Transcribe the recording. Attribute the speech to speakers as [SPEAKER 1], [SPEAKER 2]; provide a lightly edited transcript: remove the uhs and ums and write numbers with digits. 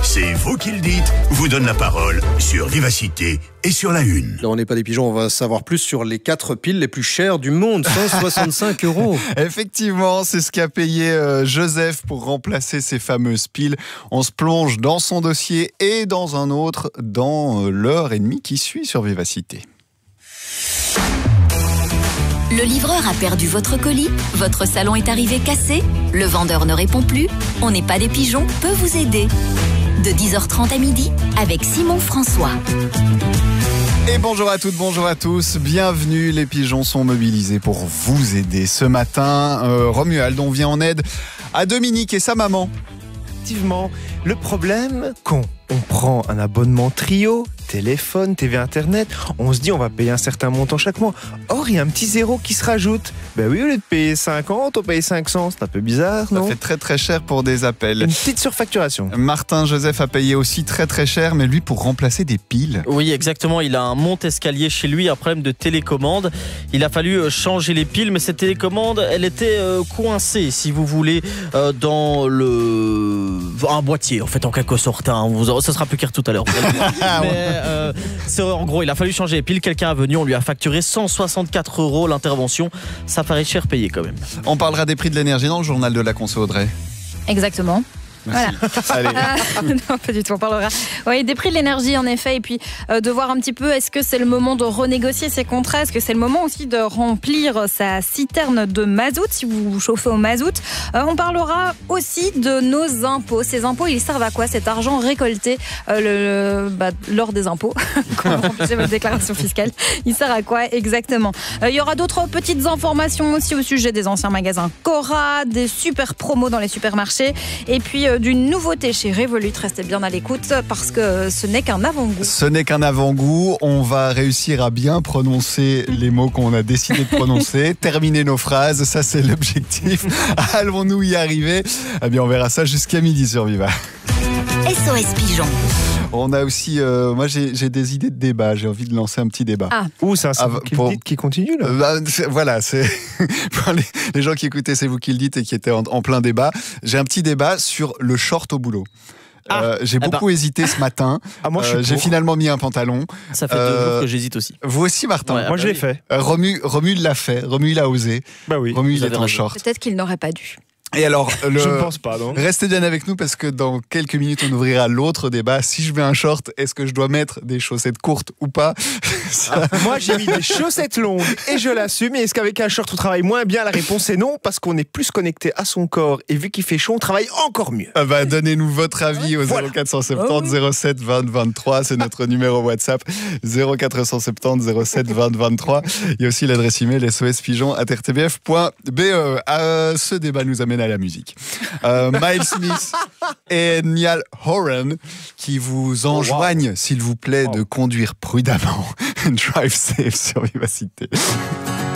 [SPEAKER 1] C'est vous qui le dites, vous donne la parole sur Vivacité et sur La Une.
[SPEAKER 2] On n'est pas des pigeons, on va savoir plus sur les 4 piles les plus chères du monde, 165 €.
[SPEAKER 3] Effectivement, c'est ce qu'a payé Joseph pour remplacer ces fameuses piles. On se plonge dans son dossier et dans un autre dans l'heure et demie qui suit sur Vivacité.
[SPEAKER 4] Le livreur a perdu votre colis, votre salon est arrivé cassé, le vendeur ne répond plus, On n'est pas des pigeons peut vous aider. De 10h30 à midi avec Simon François.
[SPEAKER 3] Et bonjour à toutes, bonjour à tous, bienvenue, les pigeons sont mobilisés pour vous aider. Ce matin, Romuald, on vient en aide à Dominique et sa maman.
[SPEAKER 5] Effectivement, le problème, quand on prend un abonnement trio, téléphone, TV Internet, on se dit on va payer un certain montant chaque mois. Or, il y a un petit zéro qui se rajoute. Ben oui, au lieu de payer 50, on paye 500. C'est un peu bizarre, non ?
[SPEAKER 3] Ça fait très très cher pour des appels.
[SPEAKER 5] Une petite surfacturation.
[SPEAKER 3] Martin Joseph a payé aussi très très cher, mais lui pour remplacer des piles.
[SPEAKER 6] Oui, exactement. Il a un monte-escalier chez lui, un problème de télécommande. Il a fallu changer les piles, mais cette télécommande, elle était coincée, si vous voulez, dans un boîtier, en fait, en quelque sorte. Hein. Ça sera plus clair tout à l'heure. Mais en gros, il a fallu changer les piles. Quelqu'un est venu, on lui a facturé 164 € l'intervention. Ça paraît cher payé quand même.
[SPEAKER 3] On parlera des prix de l'énergie dans le journal de la Conso, Audrey.
[SPEAKER 7] Exactement.
[SPEAKER 3] Merci.
[SPEAKER 7] Voilà.
[SPEAKER 3] Allez.
[SPEAKER 7] Non, pas du tout, on parlera. Oui, des prix de l'énergie en effet, et puis de voir un petit peu, est-ce que c'est le moment de renégocier ses contrats, est-ce que c'est le moment aussi de remplir sa citerne de mazout, si vous chauffez au mazout. On parlera aussi de nos impôts. Ces impôts, ils servent à quoi, cet argent récolté lors des impôts, quand vous remplissez votre déclaration fiscale, il sert à quoi exactement. Il y aura d'autres petites informations aussi au sujet des anciens magasins Cora, des super promos dans les supermarchés, et puis d'une nouveauté chez Revolut. Restez bien à l'écoute parce que ce n'est qu'un avant-goût.
[SPEAKER 3] Ce n'est qu'un avant-goût. On va réussir à bien prononcer les mots qu'on a décidé de prononcer, terminer nos phrases, ça c'est l'objectif. Allons-nous y arriver ? Eh bien on verra ça jusqu'à midi sur Viva.
[SPEAKER 4] SOS Pigeon.
[SPEAKER 3] On a aussi, moi j'ai des idées de débat, j'ai envie de lancer un petit débat.
[SPEAKER 7] Ah.
[SPEAKER 5] Ouh, c'est vous qui le dites qui continue là.
[SPEAKER 3] Voilà, c'est pour les gens qui écoutaient, c'est vous qui le dites et qui étaient en plein débat. J'ai un petit débat sur le short au boulot. J'ai beaucoup hésité ce matin.
[SPEAKER 5] Moi,
[SPEAKER 3] j'ai finalement mis un pantalon.
[SPEAKER 6] Ça fait 2 jours que j'hésite aussi.
[SPEAKER 3] Vous aussi, Martin.
[SPEAKER 6] Ouais,
[SPEAKER 5] moi, je l'ai fait.
[SPEAKER 3] Romu l'a fait. Romu, il a osé.
[SPEAKER 5] Bah oui.
[SPEAKER 3] Romu, il est en short.
[SPEAKER 7] Peut-être qu'il n'aurait pas dû.
[SPEAKER 3] Et alors,
[SPEAKER 5] je ne pense pas, non.
[SPEAKER 3] Restez bien avec nous parce que dans quelques minutes, on ouvrira l'autre débat. Si je mets un short, est-ce que je dois mettre des chaussettes courtes ou pas ?
[SPEAKER 5] Moi, j'ai mis des chaussettes longues et je l'assume. Et est-ce qu'avec un short, on travaille moins bien ? La réponse est non, parce qu'on est plus connecté à son corps. Et vu qu'il fait chaud, on travaille encore mieux.
[SPEAKER 3] Donnez-nous votre avis au 0470 07 20 23. C'est notre numéro WhatsApp. 0470 07 20 23. Il y a aussi l'adresse email sospigeon@rtbf.be. Ce débat nous amène à la musique. Miles Smith et Niall Horan qui vous enjoignent, s'il vous plaît, de conduire prudemment. Drive safe sur Vivacité.